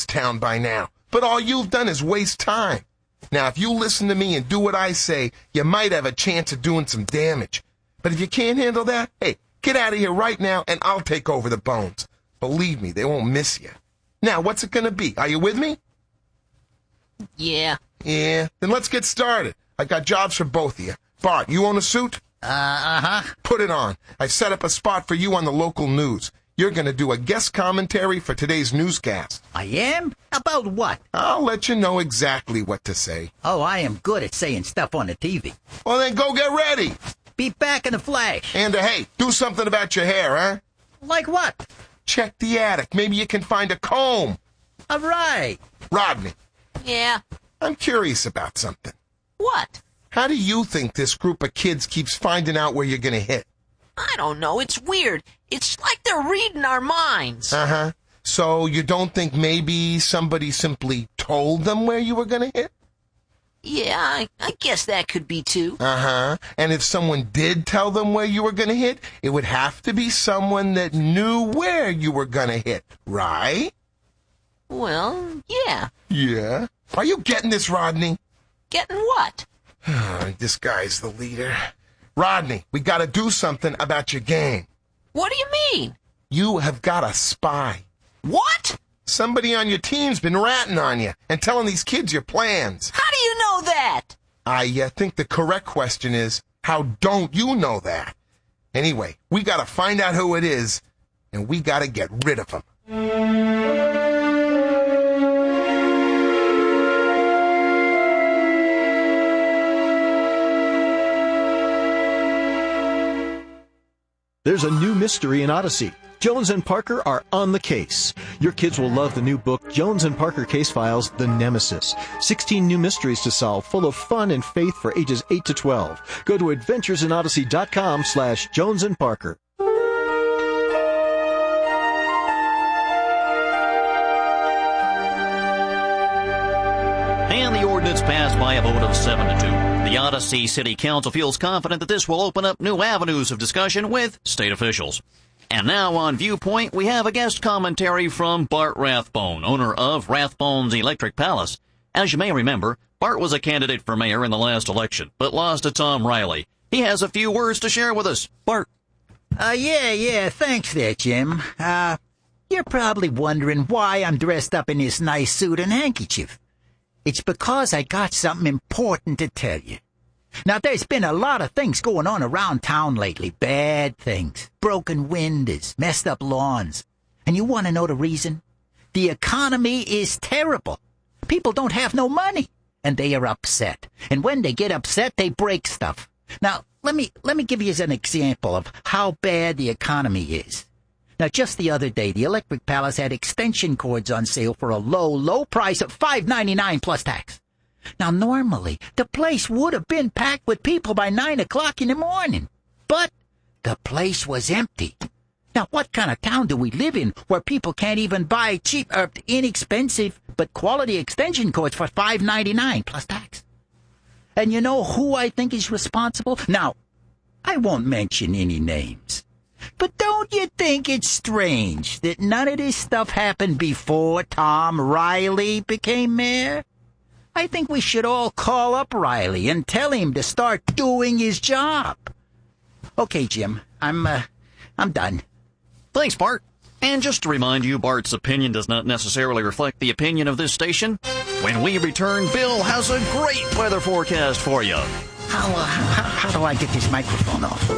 town by now, but all you've done is waste time. Now, if you listen to me and do what I say, you might have a chance of doing some damage. But if you can't handle that, hey, get out of here right now and I'll take over the Bones. Believe me, they won't miss you. Now, what's it gonna be? Are you with me? Yeah. Yeah, then let's get started. I got jobs for both of you. Bart, you own a suit? Uh-huh. Put it on. I've set up a spot for you on the local news. You're gonna do a guest commentary for today's newscast. I am? About what? I'll let you know exactly what to say. Oh, I am good at saying stuff on the TV. Well, then go get ready. Be back in a flash. And, hey, do something about your hair, huh? Like what? Check the attic. Maybe you can find a comb. All right. Rodney, Yeah. I'm curious about something. What? How do you think this group of kids keeps finding out where you're gonna hit? I don't know. It's weird. It's like they're reading our minds. Uh-huh. So you don't think maybe somebody simply told them where you were gonna hit? Yeah, I guess that could be too. Uh-huh. And if someone did tell them where you were gonna hit, it would have to be someone that knew where you were gonna hit, right? Well, yeah. Yeah. Are you getting this, Rodney? Getting what? This guy's the leader. Rodney, we gotta do something about your game. What do you mean? You have got a spy. What? Somebody on your team's been ratting on you and telling these kids your plans. How do you know that? I think the correct question is, how don't you know that? Anyway, we gotta find out who it is, and we gotta get rid of him. There's a new mystery in Odyssey. Jones and Parker are on the case. Your kids will love the new book, Jones and Parker Case Files, The Nemesis. 16 new mysteries to solve, full of fun and faith for ages 8 to 12. Go to adventuresinodyssey.com/Jones and Parker. And the ordinance passed by a vote of 7-2. The Odyssey City Council feels confident that this will open up new avenues of discussion with state officials. And now on Viewpoint, we have a guest commentary from Bart Rathbone, owner of Rathbone's Electric Palace. As you may remember, Bart was a candidate for mayor in the last election, but lost to Tom Riley. He has a few words to share with us. Bart. Yeah, thanks there, Jim. You're probably wondering why I'm dressed up in this nice suit and handkerchief. It's because I got something important to tell you. Now, there's been a lot of things going on around town lately. Bad things. Broken windows, messed up lawns. And you want to know the reason? The economy is terrible. People don't have no money. And they are upset. And when they get upset, they break stuff. Now, let me give you an example of how bad the economy is. Now, just the other day, the Electric Palace had extension cords on sale for a low price of $5.99 plus tax. Now, normally, the place would have been packed with people by 9 o'clock in the morning. But the place was empty. Now, what kind of town do we live in where people can't even buy cheap or inexpensive but quality extension cords for $5.99 plus tax? And you know who I think is responsible? Now, I won't mention any names. But don't you think it's strange that none of this stuff happened before Tom Riley became mayor? I think we should all call up Riley and tell him to start doing his job. Okay, Jim, I'm done. Thanks, Bart. And just to remind you, Bart's opinion does not necessarily reflect the opinion of this station. When we return, Bill has a great weather forecast for you. How do I get this microphone off?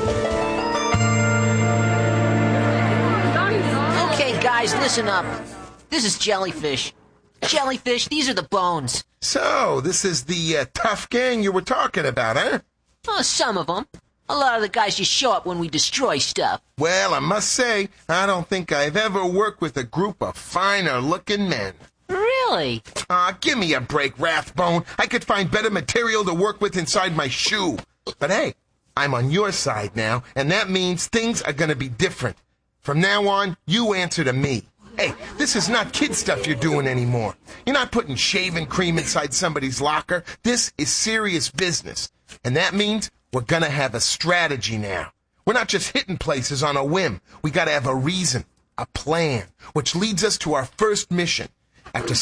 Okay, guys, listen up. This is Jellyfish. Jellyfish, these are the Bones. So, this is the tough gang you were talking about, huh? Some of them. A lot of the guys just show up when we destroy stuff. Well, I must say, I don't think I've ever worked with a group of finer-looking men. Really? Give me a break, Rathbone. I could find better material to work with inside my shoe. But hey, I'm on your side now, and that means things are gonna be different. From now on, you answer to me. Hey, this is not kid stuff you're doing anymore. You're not putting shaving cream inside somebody's locker. This is serious business. And that means we're gonna have a strategy now. We're not just hitting places on a whim. We gotta have a reason, a plan, which leads us to our first mission. After